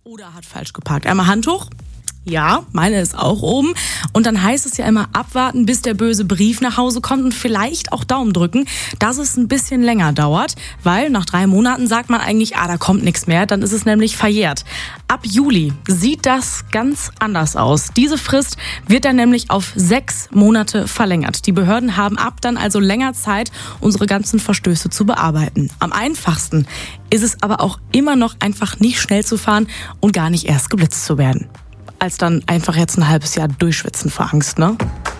oder hat falsch geparkt. Einmal Hand hoch. Ja, meine ist auch oben. Und dann heißt es ja immer abwarten, bis der böse Brief nach Hause kommt und vielleicht auch Daumen drücken, dass es ein bisschen länger dauert, weil nach 3 Monaten sagt man eigentlich, da kommt nichts mehr, dann ist es nämlich verjährt. Ab Juli sieht das ganz anders aus. Diese Frist wird dann nämlich auf 6 Monate verlängert. Die Behörden haben ab dann also länger Zeit, unsere ganzen Verstöße zu bearbeiten. Am einfachsten ist es aber auch immer noch einfach nicht schnell zu fahren und gar nicht erst geblitzt zu werden. Als dann einfach jetzt ein halbes Jahr durchschwitzen vor Angst, ne?